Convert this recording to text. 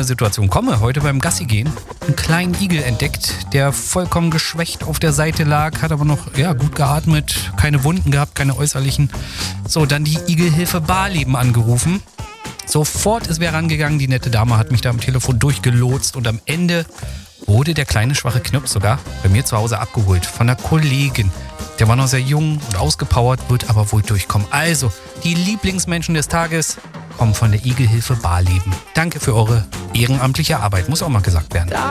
eine Situation komme, heute beim Gassi gehen, einen kleinen Igel entdeckt, der vollkommen geschwächt auf der Seite lag, hat aber noch gut geatmet, keine Wunden gehabt, keine äußerlichen. So, dann die Igelhilfe Barleben angerufen. Sofort ist wer rangegangen, die nette Dame hat mich da am Telefon durchgelotst und am Ende wurde der kleine schwache Knirps sogar bei mir zu Hause abgeholt von einer Kollegin. Der war noch sehr jung und ausgepowert, wird aber wohl durchkommen. Also, die Lieblingsmenschen des Tages kommen von der Igelhilfe Barleben. Danke für eure ehrenamtliche Arbeit, muss auch mal gesagt werden.